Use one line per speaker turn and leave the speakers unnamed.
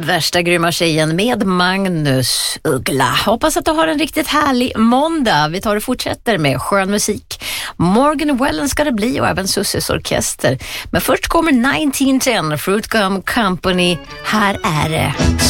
Värsta grymma tjejen med Magnus Uggla. Hoppas att du har en riktigt härlig måndag. Vi tar och fortsätter med skön musik. Morgan Wallen ska det bli och även Susses orkester. Men först kommer 1910, Fruit Gum Company. Här är det